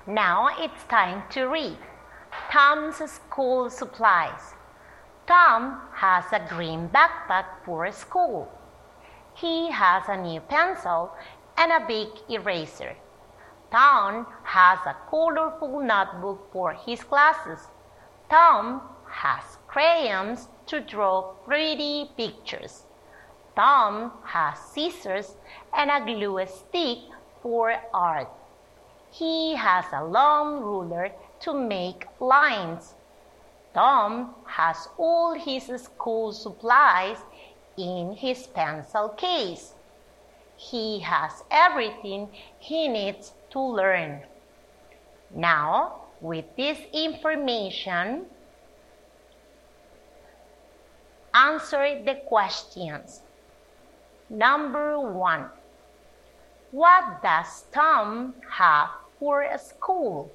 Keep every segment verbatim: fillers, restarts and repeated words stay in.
Now it's time to read Tom's school supplies. Tom has a green backpack for school. He has a new pencil and a big eraser. Tom has a colorful notebook for his classes. Tom has crayons to draw pretty pictures. Tom has scissors and a glue stick for art. He has a long ruler to make lines. Tom has all his school supplies in his pencil case. He has everything he needs to learn. Now, with this information, answer the questions. Number one. What does Tom have for school?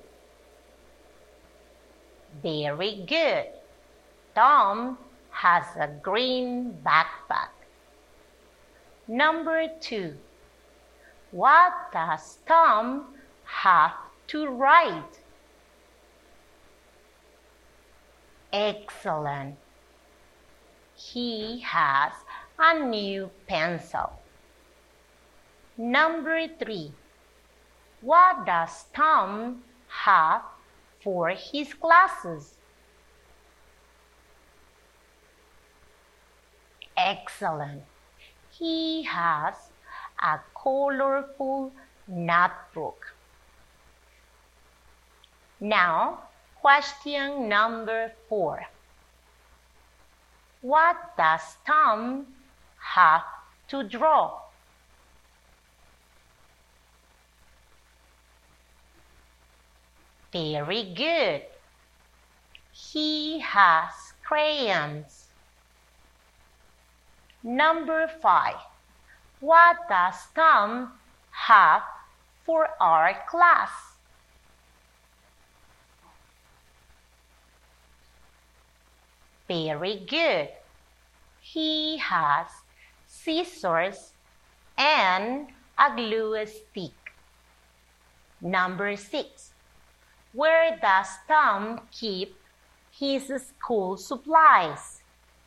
Very good. Tom has a green backpack. Number two. What does Tom have to write? Excellent. He has a new pencil. Number three. What does Tom have for his classes? Excellent. He has a colorful notebook. Now, question number four. What does Tom have to draw? Very good. He has crayons. Number five. What does Tom have for our class? Very good. He has scissors and a glue stick. Number six. Where does Tom keep his school supplies?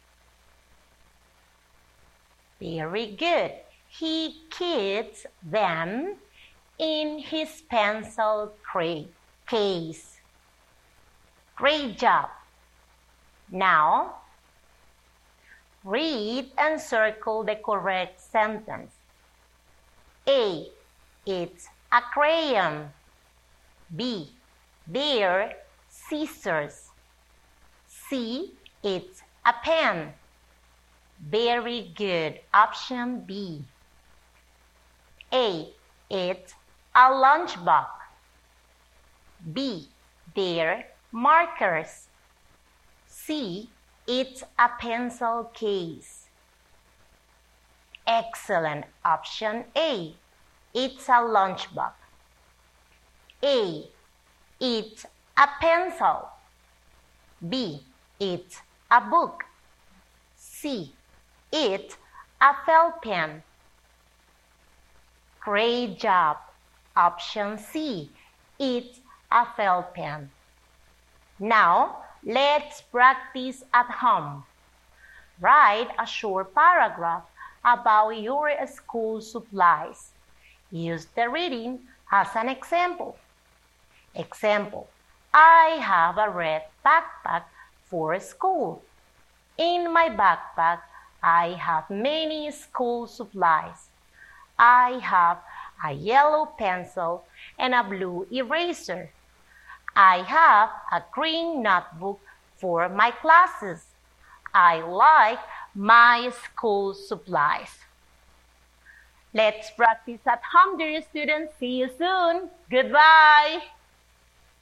Very good. He keeps them in his pencil case. Great job. Now, read and circle the correct sentence. A. It's a crayon. B. They're scissors. C. It's a pen. Very good. Option B. A. It's a lunchbox. B. They're markers. C. It's a pencil case. Excellent. Option A. It's a lunchbox. A. It's a pencil. B. It's a book. C. It's a felt pen. Great job. Option C. It's a felt pen. Now, let's practice at home. Write a short paragraph about your school supplies. Use the reading as an example. Example, I have a red backpack for school. In my backpack, I have many school supplies. I have a yellow pencil and a blue eraser. I have a green notebook for my classes. I like my school supplies. Let's practice at home, dear students. See you soon. Goodbye.